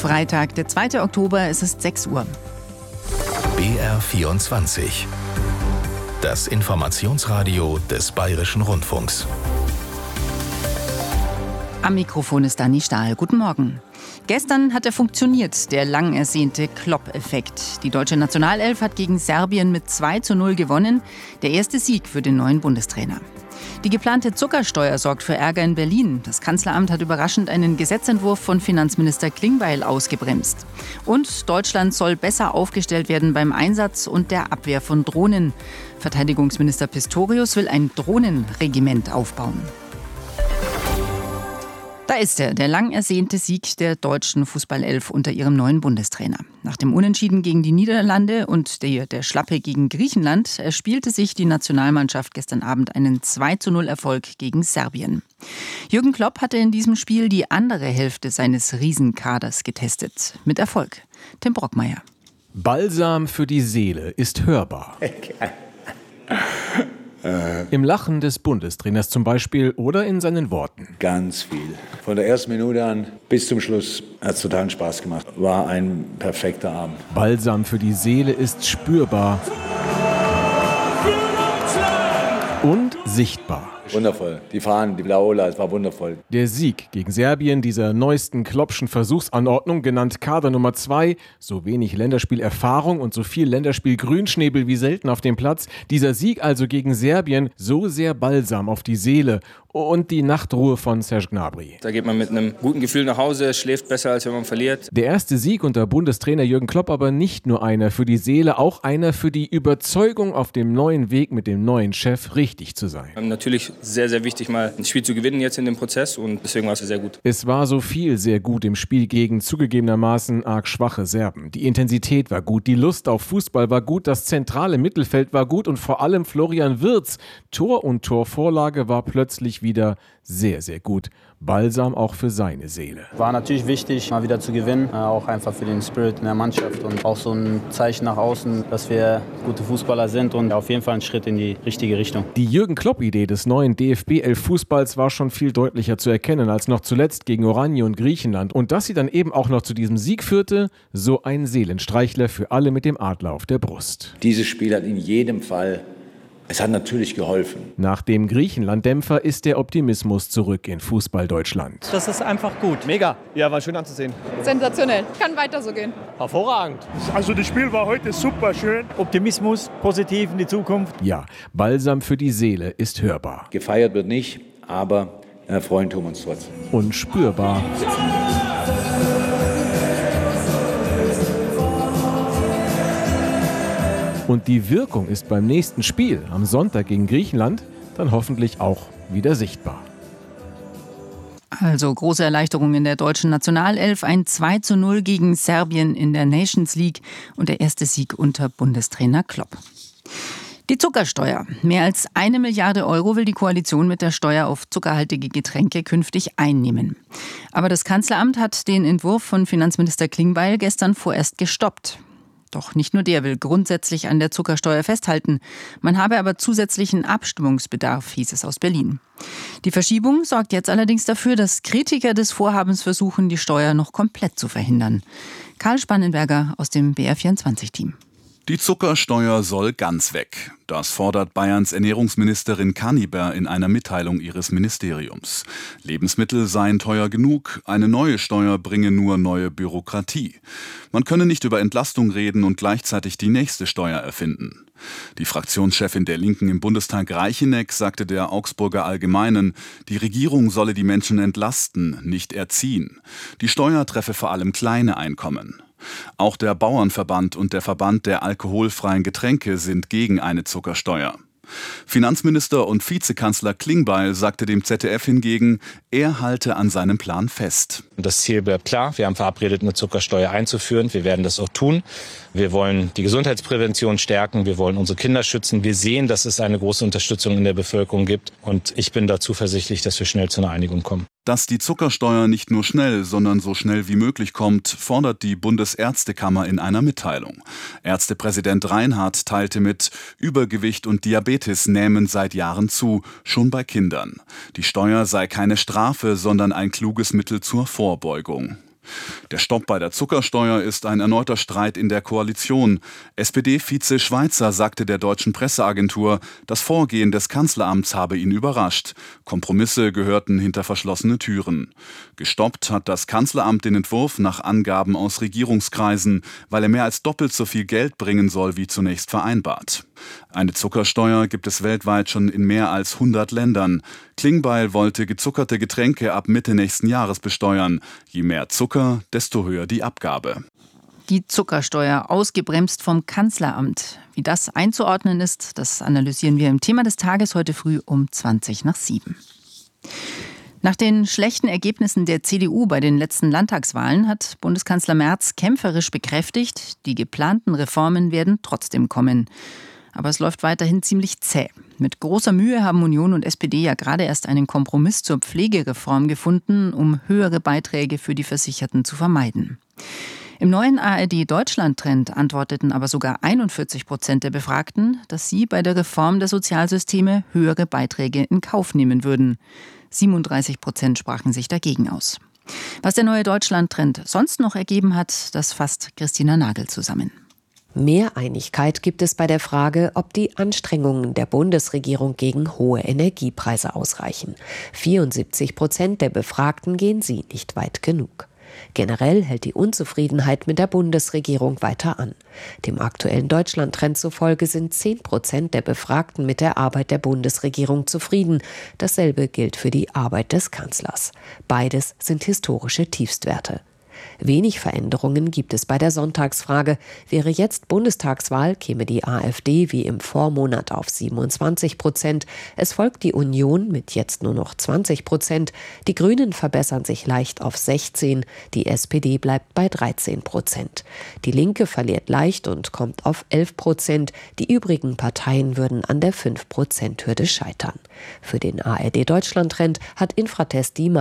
Freitag, der 2. Oktober, es ist 6 Uhr. BR24. Das Informationsradio des Bayerischen Rundfunks. Am Mikrofon ist Dani Stahl. Guten Morgen. Gestern hat er funktioniert, der lang ersehnte Klopp-Effekt. Die deutsche Nationalelf hat gegen Serbien mit 2:0 gewonnen. Der erste Sieg für den neuen Bundestrainer. Die geplante Zuckersteuer sorgt für Ärger in Berlin. Das Kanzleramt hat überraschend einen Gesetzentwurf von Finanzminister Klingbeil ausgebremst. Und Deutschland soll besser aufgestellt werden beim Einsatz und der Abwehr von Drohnen. Verteidigungsminister Pistorius will ein Drohnenregiment aufbauen. Da ist er, der lang ersehnte Sieg der deutschen Fußballelf unter ihrem neuen Bundestrainer. Nach dem Unentschieden gegen die Niederlande und der Schlappe gegen Griechenland erspielte sich die Nationalmannschaft gestern Abend einen 2:0 Erfolg gegen Serbien. Jürgen Klopp hatte in diesem Spiel die andere Hälfte seines Riesenkaders getestet. Mit Erfolg. Tim Brockmeier. Balsam für die Seele ist hörbar. Im Lachen des Bundestrainers zum Beispiel oder in seinen Worten. Ganz viel. Von der ersten Minute an bis zum Schluss hat es totalen Spaß gemacht. War ein perfekter Abend. Balsam für die Seele ist spürbar und sichtbar. Wundervoll. Die Fahnen, die Blaue, es war wundervoll. Der Sieg gegen Serbien, dieser neuesten Kloppschen Versuchsanordnung, genannt Kader Nummer 2, so wenig Länderspielerfahrung und so viel Länderspiel-Grünschnäbel wie selten auf dem Platz. Dieser Sieg also gegen Serbien, so sehr Balsam auf die Seele und die Nachtruhe von Serge Gnabry. Da geht man mit einem guten Gefühl nach Hause, schläft besser, als wenn man verliert. Der erste Sieg unter Bundestrainer Jürgen Klopp aber nicht nur einer für die Seele, auch einer für die Überzeugung, auf dem neuen Weg mit dem neuen Chef richtig zu sein. Natürlich sehr, sehr wichtig, mal ein Spiel zu gewinnen jetzt in dem Prozess und deswegen war es sehr gut. Es war so viel sehr gut im Spiel gegen zugegebenermaßen arg schwache Serben. Die Intensität war gut, die Lust auf Fußball war gut, das zentrale Mittelfeld war gut und vor allem Florian Wirtz. Tor und Torvorlage war plötzlich wieder sehr, sehr gut. Balsam auch für seine Seele. War natürlich wichtig, mal wieder zu gewinnen, auch einfach für den Spirit in der Mannschaft und auch so ein Zeichen nach außen, dass wir gute Fußballer sind und auf jeden Fall ein Schritt in die richtige Richtung. Die Jürgen Klopp-Idee des neuen DFB-11-Fußballs war schon viel deutlicher zu erkennen als noch zuletzt gegen Oranje und Griechenland. Und dass sie dann eben auch noch zu diesem Sieg führte, so ein Seelenstreichler für alle mit dem Adler auf der Brust. Dieses Spiel hat in jedem Fall, es hat natürlich geholfen. Nach dem Griechenland-Dämpfer ist der Optimismus zurück in Fußball-Deutschland. Das ist einfach gut. Mega. Ja, war schön anzusehen. Sensationell. Kann weiter so gehen. Hervorragend. Also das Spiel war heute super schön. Optimismus, positiv in die Zukunft. Ja, Balsam für die Seele ist hörbar. Gefeiert wird nicht, aber freuen tun wir uns trotzdem. Und spürbar. Und die Wirkung ist beim nächsten Spiel am Sonntag gegen Griechenland dann hoffentlich auch wieder sichtbar. Also große Erleichterung in der deutschen Nationalelf, ein 2:0 gegen Serbien in der Nations League und der erste Sieg unter Bundestrainer Klopp. Die Zuckersteuer. Mehr als 1 Milliarde Euro will die Koalition mit der Steuer auf zuckerhaltige Getränke künftig einnehmen. Aber das Kanzleramt hat den Entwurf von Finanzminister Klingbeil gestern vorerst gestoppt. Doch nicht nur der will grundsätzlich an der Zuckersteuer festhalten. Man habe aber zusätzlichen Abstimmungsbedarf, hieß es aus Berlin. Die Verschiebung sorgt jetzt allerdings dafür, dass Kritiker des Vorhabens versuchen, die Steuer noch komplett zu verhindern. Karl Spannenberger aus dem BR24-Team. Die Zuckersteuer soll ganz weg. Das fordert Bayerns Ernährungsministerin Kaniber in einer Mitteilung ihres Ministeriums. Lebensmittel seien teuer genug, eine neue Steuer bringe nur neue Bürokratie. Man könne nicht über Entlastung reden und gleichzeitig die nächste Steuer erfinden. Die Fraktionschefin der Linken im Bundestag Reicheneck sagte der Augsburger Allgemeinen, die Regierung solle die Menschen entlasten, nicht erziehen. Die Steuer treffe vor allem kleine Einkommen. Auch der Bauernverband und der Verband der alkoholfreien Getränke sind gegen eine Zuckersteuer. Finanzminister und Vizekanzler Klingbeil sagte dem ZDF hingegen, er halte an seinem Plan fest. Das Ziel bleibt klar. Wir haben verabredet, eine Zuckersteuer einzuführen. Wir werden das auch tun. Wir wollen die Gesundheitsprävention stärken. Wir wollen unsere Kinder schützen. Wir sehen, dass es eine große Unterstützung in der Bevölkerung gibt. Und ich bin da zuversichtlich, dass wir schnell zu einer Einigung kommen. Dass die Zuckersteuer nicht nur schnell, sondern so schnell wie möglich kommt, fordert die Bundesärztekammer in einer Mitteilung. Ärztepräsident Reinhardt teilte mit, Übergewicht und Diabetes nehmen seit Jahren zu, schon bei Kindern. Die Steuer sei keine Strafe, sondern ein kluges Mittel zur Vorbeugung. Der Stopp bei der Zuckersteuer ist ein erneuter Streit in der Koalition. SPD-Vize Schweizer sagte der deutschen Presseagentur, das Vorgehen des Kanzleramts habe ihn überrascht. Kompromisse gehörten hinter verschlossene Türen. Gestoppt hat das Kanzleramt den Entwurf nach Angaben aus Regierungskreisen, weil er mehr als doppelt so viel Geld bringen soll wie zunächst vereinbart. Eine Zuckersteuer gibt es weltweit schon in mehr als 100 Ländern. Klingbeil wollte gezuckerte Getränke ab Mitte nächsten Jahres besteuern. Je mehr Zucker, desto höher die Abgabe. Die Zuckersteuer, ausgebremst vom Kanzleramt. Wie das einzuordnen ist, das analysieren wir im Thema des Tages heute früh um 6:20. Nach den schlechten Ergebnissen der CDU bei den letzten Landtagswahlen hat Bundeskanzler Merz kämpferisch bekräftigt, die geplanten Reformen werden trotzdem kommen. Aber es läuft weiterhin ziemlich zäh. Mit großer Mühe haben Union und SPD ja gerade erst einen Kompromiss zur Pflegereform gefunden, um höhere Beiträge für die Versicherten zu vermeiden. Im neuen ARD-Deutschland-Trend antworteten aber sogar 41% der Befragten, dass sie bei der Reform der Sozialsysteme höhere Beiträge in Kauf nehmen würden. 37% sprachen sich dagegen aus. Was der neue Deutschland-Trend sonst noch ergeben hat, das fasst Christina Nagel zusammen. Mehr Einigkeit gibt es bei der Frage, ob die Anstrengungen der Bundesregierung gegen hohe Energiepreise ausreichen. 74% der Befragten gehen sie nicht weit genug. Generell hält die Unzufriedenheit mit der Bundesregierung weiter an. Dem aktuellen Deutschland-Trend zufolge sind 10% der Befragten mit der Arbeit der Bundesregierung zufrieden. Dasselbe gilt für die Arbeit des Kanzlers. Beides sind historische Tiefstwerte. Wenig Veränderungen gibt es bei der Sonntagsfrage. Wäre jetzt Bundestagswahl, käme die AfD wie im Vormonat auf 27%. Es folgt die Union mit jetzt nur noch 20%. Die Grünen verbessern sich leicht auf 16%. Die SPD bleibt bei 13%. Die Linke verliert leicht und kommt auf 11%. Die übrigen Parteien würden an der 5%-Hürde scheitern. Für den ARD-Deutschland-Trend hat Infratest die